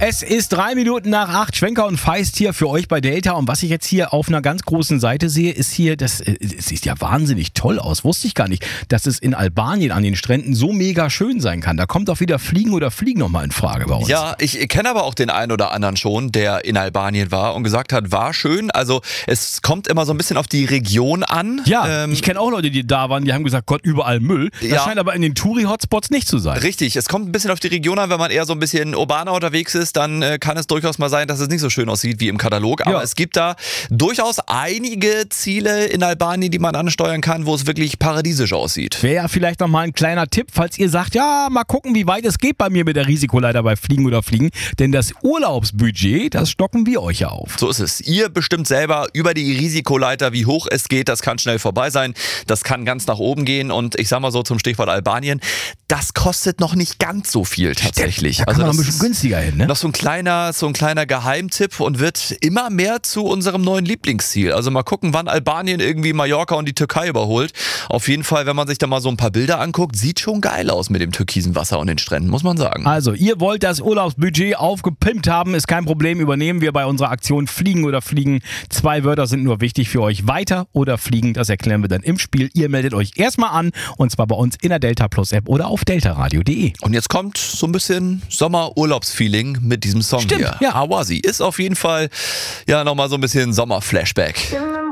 Es ist 3 Minuten nach 8. Schwenker und Feist hier für euch bei Delta. Und was ich jetzt hier auf einer ganz großen Seite sehe, ist hier, es sieht ja wahnsinnig toll aus. Wusste ich gar nicht, dass es in Albanien an den Stränden so mega schön sein kann. Da kommt auch wieder Fliegen nochmal in Frage bei uns. Ja, ich kenne aber auch den einen oder anderen schon, der in Albanien war und gesagt hat, war schön. Also es kommt immer so ein bisschen auf die Region an. Ja, ich kenne auch Leute, die da waren, die haben gesagt, Gott, überall Müll. Das scheint aber in den Touri-Hotspots nicht zu sein. Richtig, es kommt ein bisschen auf die Region an. Wenn man eher so ein bisschen urbaner unterwegs ist, dann kann es durchaus mal sein, dass es nicht so schön aussieht wie im Katalog. Aber es gibt da durchaus einige Ziele in Albanien, die man ansteuern kann, wo es wirklich paradiesisch aussieht. Wäre ja vielleicht nochmal ein kleiner Tipp, falls ihr sagt, ja, mal gucken, wie weit es geht bei mir mit der Risikoleiter bei Fliegen oder Fliegen. Denn das Urlaubsbudget, das stocken wir euch ja auf. So ist es. Ihr bestimmt selber über die Risikoleiter, wie hoch es geht. Das kann schnell vorbei sein. Das kann ganz nach oben gehen. Und ich sag mal so zum Stichwort Albanien, das kostet noch nicht ganz so viel tatsächlich. Da kann man noch ein bisschen günstiger hin, ne? Noch so ein kleiner Geheimtipp und wird immer mehr zu unserem neuen Lieblingsziel. Also mal gucken, wann Albanien irgendwie Mallorca und die Türkei überholt. Auf jeden Fall, wenn man sich da mal so ein paar Bilder anguckt, sieht schon geil aus mit dem türkisen Wasser und den Stränden, muss man sagen. Also, ihr wollt das Urlaubsbudget aufgepimpt haben, ist kein Problem, übernehmen wir bei unserer Aktion Fliegen oder Fliegen. 2 Wörter sind nur wichtig für euch. Weiter oder fliegen, das erklären wir dann im Spiel. Ihr meldet euch erstmal an und zwar bei uns in der Delta Plus App oder auf deltaradio.de. Und jetzt kommt so ein bisschen Sommerurlaubsfeeling mit diesem Song hier. Ja. Awazi ist auf jeden Fall ja nochmal so ein bisschen Sommerflashback.